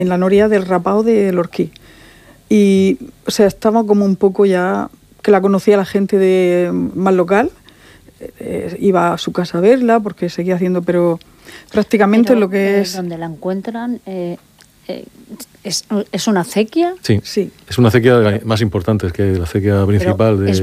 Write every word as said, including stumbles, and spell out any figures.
en la noria del rapao de Lorquí. Y, o sea, estaba como un poco ya, que la conocía la gente de más local, eh, iba a su casa a verla porque seguía haciendo, pero prácticamente pero, lo que eh, es... donde la encuentran, eh, eh, es, ¿es una acequia? Sí, Sí. es una acequia de las más importantes, que la acequia principal Pero de... es